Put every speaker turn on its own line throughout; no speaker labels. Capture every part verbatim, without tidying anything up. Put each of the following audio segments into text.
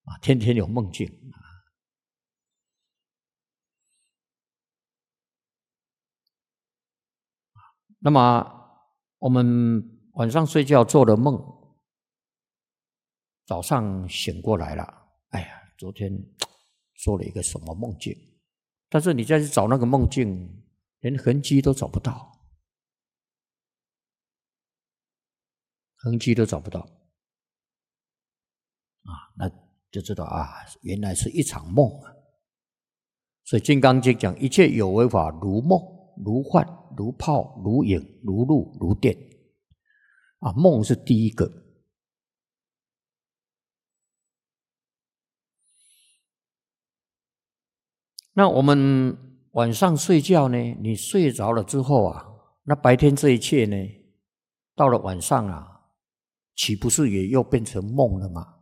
啊，天天有梦境。那么我们晚上睡觉做了梦，早上醒过来了，哎呀，昨天做了一个什么梦境？但是你再去找那个梦境，连痕迹都找不到，痕迹都找不到啊，那就知道啊，原来是一场梦啊。所以《金刚经》讲，一切有为法，如梦、如幻、如泡、如影、如露、如电。啊，梦是第一个。那我们晚上睡觉呢，你睡着了之后啊，那白天这一切呢，到了晚上啊，岂不是也又变成梦了吗？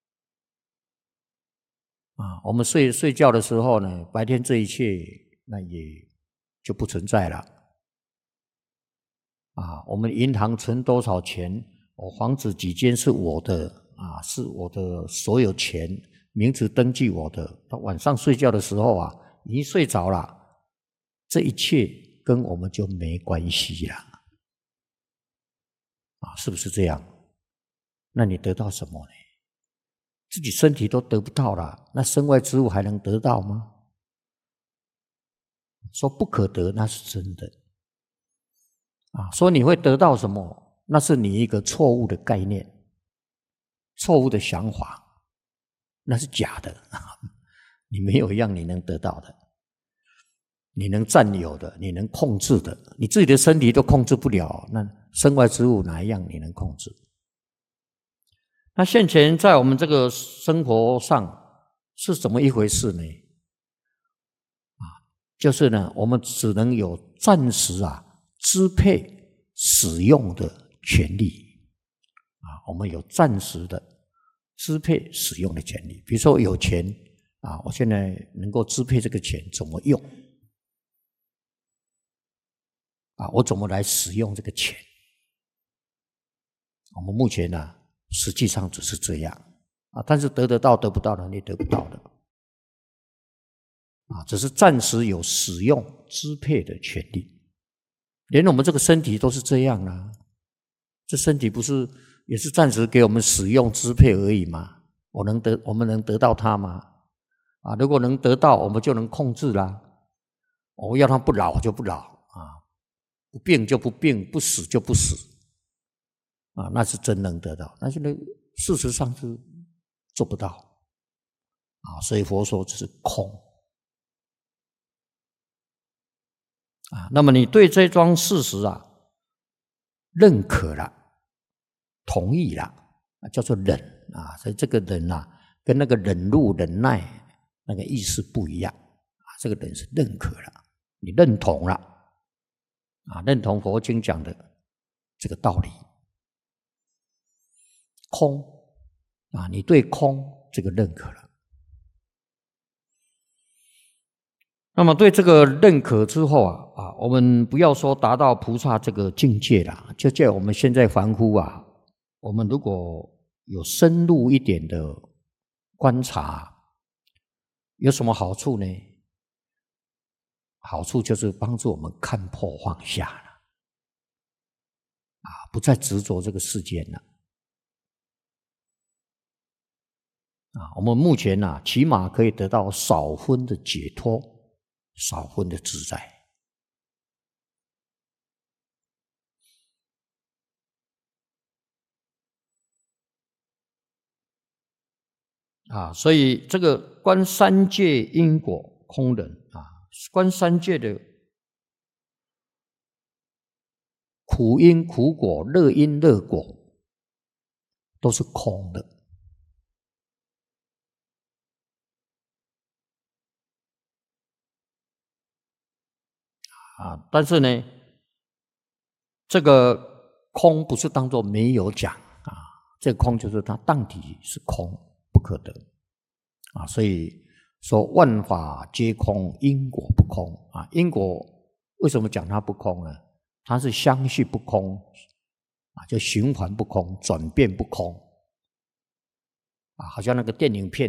啊，我们睡睡觉的时候呢，白天这一切那也就不存在了。啊，我们银行存多少钱，我房子几间是我的啊，是我的所有钱，名字登记我的。到晚上睡觉的时候啊，你一睡着了，这一切跟我们就没关系了。啊，是不是这样？那你得到什么呢？自己身体都得不到了，那身外之物还能得到吗？说不可得，那是真的。啊，说你会得到什么，那是你一个错误的概念，错误的想法，那是假的。你没有一样你能得到的，你能占有的，你能控制的，你自己的身体都控制不了，那身外之物哪一样你能控制？那现前在我们这个生活上是怎么一回事呢？啊，就是呢，我们只能有暂时啊支配使用的权利啊，我们有暂时的支配使用的权利。比如说有钱啊，我现在能够支配这个钱怎么用啊？我怎么来使用这个钱？我们目前呢、啊，实际上只是这样啊，但是得得到得不到的，你得不到的啊，只是暂时有使用支配的权利。连我们这个身体都是这样啊，这身体不是也是暂时给我们使用支配而已吗？我能得，我们能得到它吗？啊，如果能得到，我们就能控制啦。我要它不老就不老啊，不病就不病，不死就不死啊，那是真能得到。但是呢，事实上是做不到啊，所以佛说这是空啊。那么你对这桩事实啊认可了，同意了，叫做忍啊。所以这个忍啊，跟那个忍辱、忍耐那个意思不一样啊。这个忍是认可了，你认同了啊，认同佛经讲的这个道理。空啊，你对空这个认可了。那么对这个认可之后啊，啊，我们不要说达到菩萨这个境界了，就叫我们现在凡夫啊，我们如果有深入一点的观察，有什么好处呢？好处就是帮助我们看破放下了，啊，不再执着这个世间了。啊，我们目前啊，起码可以得到少分的解脱，少分的自在。啊，所以这个观三界因果空人啊，观三界的苦因苦果、乐因乐果，都是空的。啊，但是呢，这个空不是当作没有讲啊，这个空就是它当体是空，不可得啊。所以说万法皆空，因果不空啊。因果为什么讲它不空呢？它是相续不空啊，就循环不空，转变不空啊，好像那个电影片。